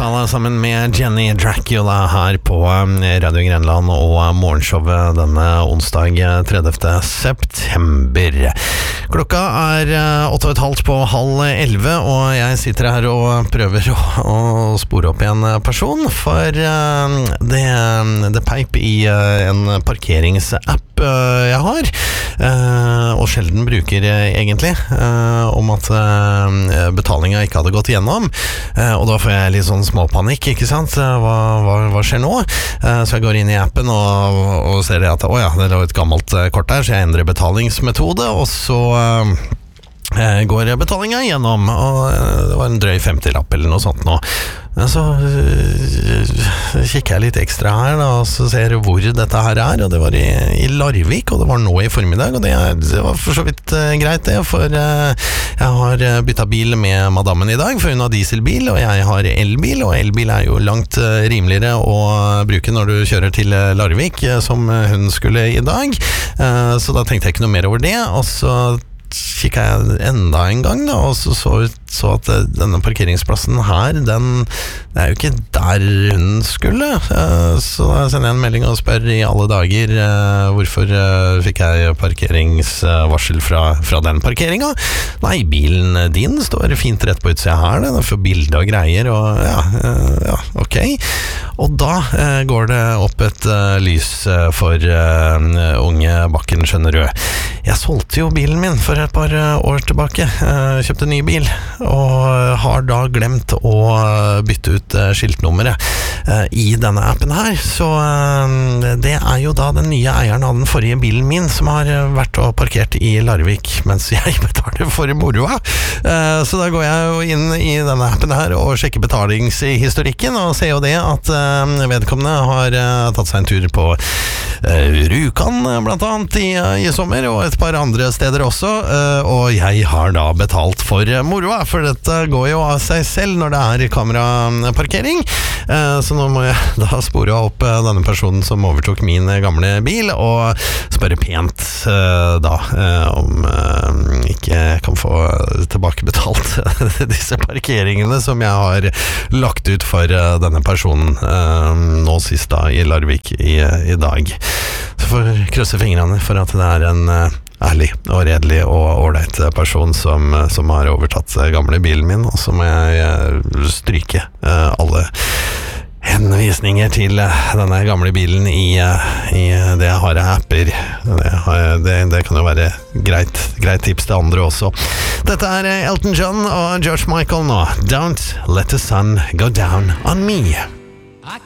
Impala sammen med Jenny Dracula her på Radio Grenland og morgenshowet denne onsdag 30. september. Klokka er 8:30 på 10:30, og jeg sitter her og prøver å spore opp en person, for det peip i en parkeringsapp jeg har, og sjelden bruker egentlig, om at betalinga ikke hadde gått gjennom, og da får jeg litt sånn småpanikk, ikke sant? Hva skjer nå? Så jeg går inn i appen og ser det at det lå et gammelt kort der, så jeg endrer betalingsmetode, og så går betalinga gjennom, og det var en drøy 50-lapp eller noe sånt nå. Men så kikker jeg litt ekstra her da, og så ser jeg hvor dette her er, og det var i Larvik, og det var nå i formiddag, og det var for så vidt greit det, for jeg har byttet bil med madammen i dag, for hun har dieselbil, og jeg har elbil, og elbil er jo langt rimeligere å bruke når du kjører til Larvik, som hun skulle i dag, så da tenkte jeg ikke noe mer over det, og så kikket jeg enda en gang da, og så at denne parkeringsplassen her, det er jo ikke der hun skulle, så da sender jeg en melding og spør i alle dager hvorfor fikk jeg parkeringsvarsel fra den parkeringen. Nei, bilen din står fint rett på utsida her, den får bilder og greier, og ja, ok. Og da går det opp et lys for unge bakken, skjønner du. Jeg solgte jo bilen min for et par år tilbake, kjøpte ny bil, og har da glemt å bytte ut skiltnummeret i denne appen her, så det er jo da den nye eieren av den forrige bilen min som har vært og parkert i Larvik mens jeg betaler for moroa, så da går jeg jo inn i denne appen her og sjekker betalingshistorikken, og ser jo det at vedkommende har tatt seg en tur på Rjukan blant annet i sommer, og et par andre steder også, og jeg har da betalt for moroa, for dette går jo av seg selv når det er kameraparkering, så nå må jeg da spore opp denne personen som overtok min gamle bil, og spørre pent da om ikke jeg kan få tilbakebetalt disse parkeringene som jeg har lagt ut for denne personen nå sist da i Larvik i dag. Så får jeg krysse fingrene for at det er en ærlig og redelig og ålreit person som har overtatt gamle bilen min, og så må jeg stryke alle henvisninger til denne gamle bilen i det jeg har av apper. Det kan jo være greit tips til andre også. Dette er Elton John og George Michael nå. Don't let the sun go down on me.